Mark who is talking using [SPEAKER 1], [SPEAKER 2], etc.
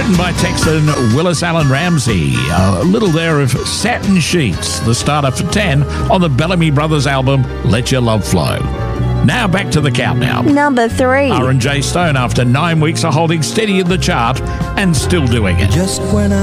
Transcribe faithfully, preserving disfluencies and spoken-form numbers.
[SPEAKER 1] written by Texan Willis Allen Ramsey. A little there of Satin Sheets, the starter for ten on the Bellamy Brothers album, Let Your Love Flow. Now back to the countdown.
[SPEAKER 2] Number three.
[SPEAKER 1] R and J Stone, after nine weeks of holding steady in the chart and still doing it.
[SPEAKER 3] Just when I